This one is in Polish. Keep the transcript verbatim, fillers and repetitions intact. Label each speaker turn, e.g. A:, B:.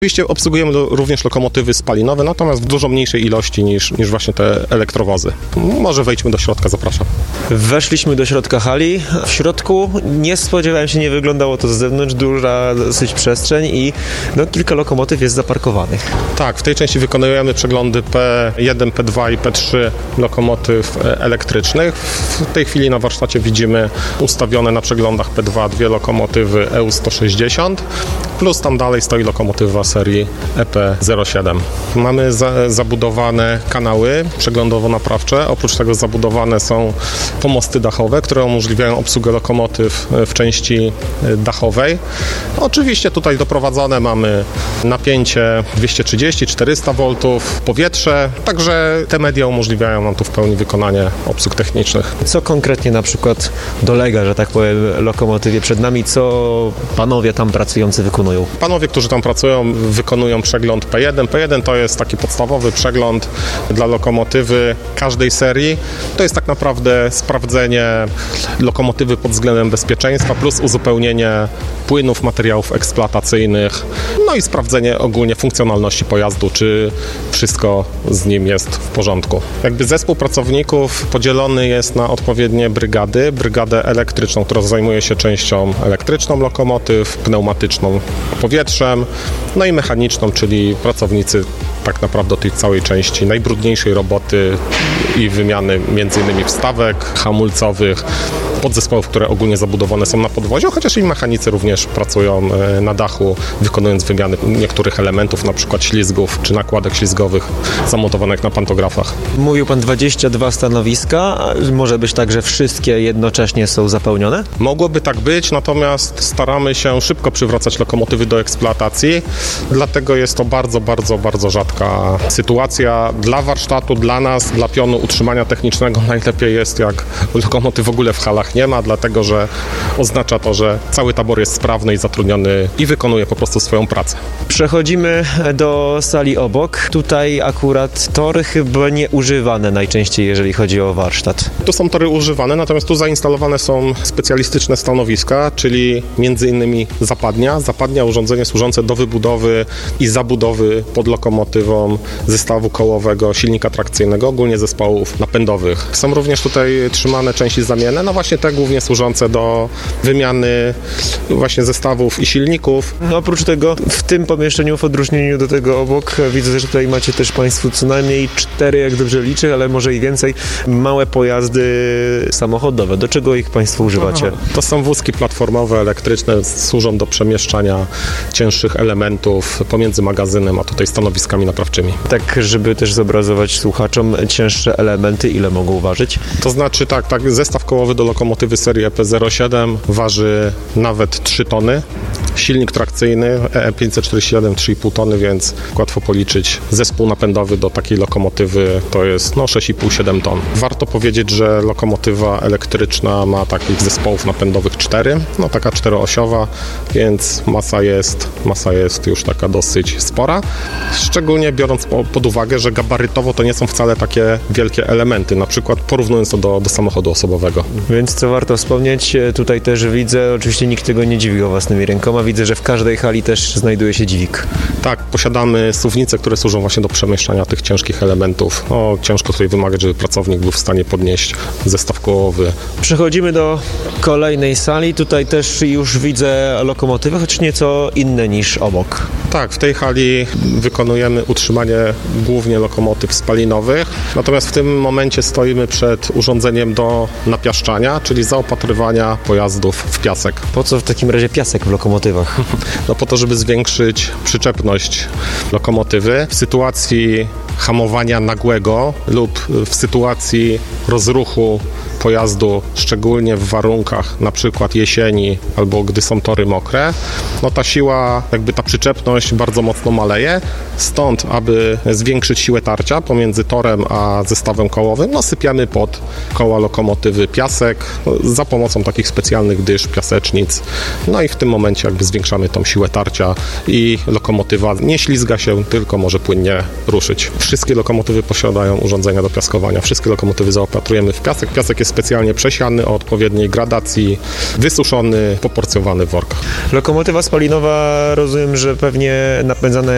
A: Oczywiście obsługujemy do, również lokomotywy spalinowe, natomiast w dużo mniejszej ilości niż, niż właśnie te elektrowozy. Może wejdźmy do środka, zapraszam.
B: Weszliśmy do środka hali. W środku nie spodziewałem się, nie wyglądało to z zewnątrz, duża dosyć przestrzeń i no, kilka lokomotyw jest zaparkowanych.
A: Tak, w tej części wykonujemy przeglądy P jeden, P dwa i P trzy lokomotyw elektrycznych. W tej chwili na warsztacie widzimy ustawione na przeglądach P dwa dwie lokomotywy E U sto sześćdziesiąt, plus tam dalej stoi lokomotywa serii E P zero siedem. Mamy za, zabudowane kanały przeglądowo-naprawcze. Oprócz tego zabudowane są pomosty dachowe, które umożliwiają obsługę lokomotyw w części dachowej. Oczywiście tutaj doprowadzone mamy napięcie dwieście trzydzieści czterysta woltów, powietrze, także te media umożliwiają nam tu w pełni wykonanie obsług technicznych.
B: Co konkretnie na przykład dolega, że tak powiem, lokomotywie przed nami, co panowie tam pracujący wykonują?
A: Panowie, którzy tam pracują, wykonują przegląd P jeden. P jeden to jest taki podstawowy przegląd dla lokomotywy każdej serii. To jest tak naprawdę sprawdzenie lokomotywy pod względem bezpieczeństwa plus uzupełnienie płynów, materiałów eksploatacyjnych, no i sprawdzenie ogólnie funkcjonalności pojazdu, czy wszystko z nim jest w porządku. Jakby zespół pracowników podzielony jest na odpowiednie brygady. Brygadę elektryczną, która zajmuje się częścią elektryczną lokomotyw, pneumatyczną powietrzem, no i mechaniczną, czyli pracownicy tak naprawdę tej całej części najbrudniejszej roboty i wymiany między innymi wstawek hamulcowych, podzespołów, które ogólnie zabudowane są na podwoziu, chociaż i mechanicy również pracują na dachu, wykonując wymiany niektórych elementów, na przykład ślizgów czy nakładek ślizgowych zamontowanych na pantografach.
B: Mówił pan dwadzieścia dwa stanowiska, może być tak, że wszystkie jednocześnie są zapełnione?
A: Mogłoby tak być, natomiast staramy się szybko przywracać lokomotywy do eksploatacji, dlatego jest to bardzo, bardzo, bardzo rzadka sytuacja. Dla warsztatu, dla nas, dla pionu utrzymania technicznego najlepiej jest, jak lokomotyw w ogóle w halach nie ma, dlatego że oznacza to, że cały tabor jest sprawny i zatrudniony i wykonuje po prostu swoją pracę.
B: Przechodzimy do sali obok. Tutaj akurat tory chyba nie używane najczęściej, jeżeli chodzi o warsztat.
A: Tu są tory używane, natomiast tu zainstalowane są specjalistyczne stanowiska, czyli między innymi zapadnia. Zapadnia, urządzenie służące do wybudowy i zabudowy pod lokomotywą zestawu kołowego, silnika trakcyjnego, ogólnie zespołów napędowych. Są również tutaj trzymane części zamienne, no właśnie te głównie służące do wymiany właśnie zestawów i silników.
B: No, oprócz tego w tym pomieszczeniu, w odróżnieniu do tego obok, widzę, że tutaj macie też państwo co najmniej cztery, jak dobrze liczę, ale może i więcej, małe pojazdy samochodowe. Do czego ich państwo używacie?
A: Aha. To są wózki platformowe, elektryczne, służą do przemieszczania cięższych elementów pomiędzy magazynem, a tutaj stanowiskami naprawczymi.
B: Tak, żeby też zobrazować słuchaczom cięższe elementy, ile mogą ważyć?
A: To znaczy tak, tak zestaw kołowy do lokomotywy serii E P zero siedem waży nawet trzy tony. Silnik trakcyjny E pięćset czterdzieści siedem trzy i pół tony, więc łatwo policzyć. Zespół napędowy do takiej lokomotywy to jest no sześć i pół do siedmiu ton. Warto powiedzieć, że lokomotywa elektryczna ma takich zespołów napędowych cztery, no taka czteroosiowa, więc masa jest, masa jest już taka dosyć spora. Szczególnie biorąc po, pod uwagę, że gabarytowo to nie są wcale takie wielkie elementy, na przykład porównując to do, do samochodu osobowego.
B: Więc co warto wspomnieć, tutaj też widzę, oczywiście nikt tego nie dziwił własnymi rękoma, widzę, że w każdej hali też znajduje się dźwig.
A: Tak, posiadamy suwnice, które służą właśnie do przemieszczania tych ciężkich elementów. No, ciężko tutaj wymagać, żeby pracownik był w stanie podnieść zestaw kołowy.
B: Przechodzimy do kolejnej sali, tutaj też już widzę lokomotywy, choć nieco inne niż obok.
A: Tak, w tej hali wykonujemy utrzymanie głównie lokomotyw spalinowych, natomiast w tym momencie stoimy przed urządzeniem do napiaszczania, czyli zaopatrywania pojazdów w piasek.
B: Po co w takim razie piasek w lokomotywach?
A: No po to, żeby zwiększyć przyczepność lokomotywy. W sytuacji hamowania nagłego lub w sytuacji rozruchu pojazdu, szczególnie w warunkach na przykład jesieni albo gdy są tory mokre, no ta siła, jakby ta przyczepność bardzo mocno maleje. Stąd, aby zwiększyć siłę tarcia pomiędzy torem a zestawem kołowym, no sypiamy pod koła lokomotywy piasek no, za pomocą takich specjalnych dysz, piasecznic. No i w tym momencie jakby zwiększamy tą siłę tarcia i lokomotywa nie ślizga się, tylko może płynnie ruszyć. Wszystkie lokomotywy posiadają urządzenia do piaskowania. Wszystkie lokomotywy zaopatrujemy w piasek. Piasek jest specjalnie przesiany o odpowiedniej gradacji, wysuszony, poporcjowany w workach.
B: Lokomotywa spalinowa, rozumiem, że pewnie napędzana